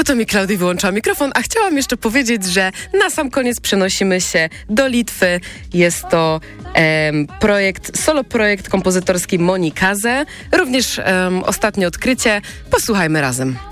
to mi Klaudii wyłączyła mikrofon, a chciałam jeszcze powiedzieć, że na sam koniec przenosimy się do Litwy. Jest to solo projekt kompozytorski Monikaze. Również ostatnie odkrycie. Posłuchajmy razem.